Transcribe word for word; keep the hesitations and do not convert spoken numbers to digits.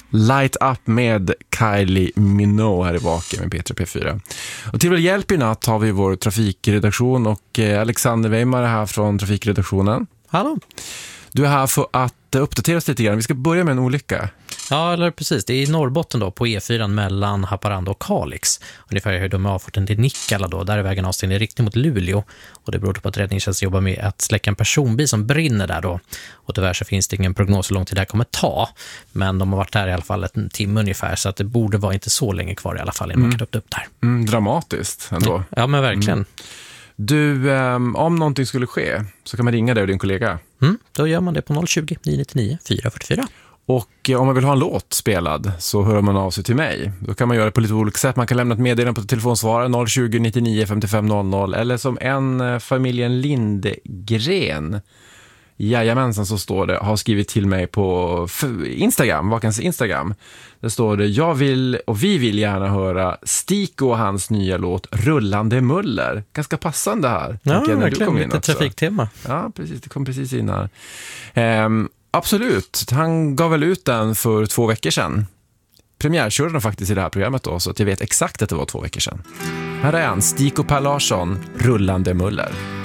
Light Up med Kylie Minogue här i Vaken med P tre P fyra. Och till vår hjälp i natt har vi vår trafikredaktion och Alexander Weimar här från trafikredaktionen. Hallå. Du är här för att uppdatera oss lite grann. Vi ska börja med en olycka. Ja, eller precis. Det är i Norrbotten då, på E fyra mellan Haparanda och Kalix. Ungefär hur de är avfarten till Nikkala då. Där är vägen avstängd i riktning mot Luleå. Och det beror på att räddningstjänsten jobbar med att släcka en personbil som brinner där då. Och tyvärr så finns det ingen prognos hur lång tid det här kommer ta. Men de har varit där i alla fall en timme ungefär. Så att det borde vara inte så länge kvar i alla fall innan mm. man kan upp där. Mm, dramatiskt ändå. Ja, men verkligen. Mm. Du, um, om någonting skulle ske så kan man ringa dig och din kollega. Mm, då gör man det på noll tjugo, nio nittionio, fyra fyrtiofyra. Och om man vill ha en låt spelad så hör man av sig till mig. Då kan man göra det på lite olika sätt. Man kan lämna ett meddelande på telefonsvarare noll tjugo, nittionio, femtiofem noll noll. Eller som en familjen Lindgren, jajamensan, så står det, har skrivit till mig på Instagram, Vakens Instagram. Det står det, jag vill och vi vill gärna höra Stiko och hans nya låt Rullande Muller. Ganska passande här. Ja, verkligen, lite trafiktema. Ja, precis, det kom precis in här. Ehm, absolut, han gav väl ut den för två veckor sedan. Premiärkörde den faktiskt i det här programmet då, så att jag vet exakt att det var två veckor sedan. Här är han, Stiko Per Larsson, Rullande Muller.